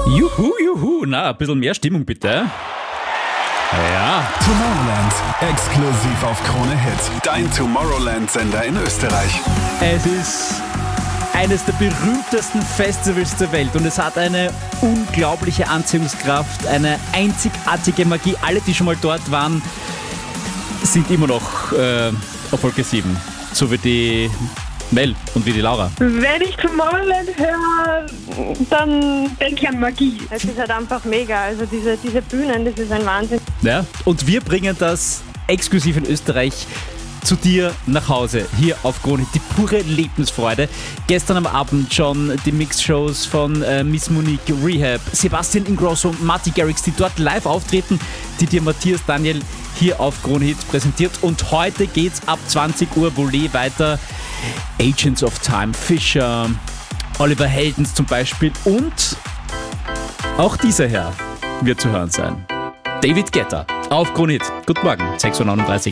Juhu, juhu. Na, ein bisschen mehr Stimmung bitte. Ja. Tomorrowland, exklusiv auf Krone Hit. Dein Tomorrowland-Sender in Österreich. Es ist eines der berühmtesten Festivals der Welt und es hat eine unglaubliche Anziehungskraft, eine einzigartige Magie. Alle, die schon mal dort waren, sind immer noch auf Wolke 7. So wie die Mel und wie die Laura. Wenn ich Tomorrowland höre, dann denke ich an Magie. Es ist halt einfach mega. Also diese Bühnen, das ist ein Wahnsinn. Ja, und wir bringen das exklusiv in Österreich zu dir nach Hause, hier auf Krone. Die pure Lebensfreude. Gestern am Abend schon die Mixshows von Miss Monique, Rehab, Sebastian Ingrosso und Marty Garrix, die dort live auftreten, die dir Matthias Daniel hier auf Krone Hit präsentiert. Und heute geht's ab 20 Uhr Volley weiter. Agents of Time, Fischer, Oliver Heldens zum Beispiel und auch dieser Herr wird zu hören sein. David Guetta auf Krone Hit. Guten Morgen, 6.39 Uhr.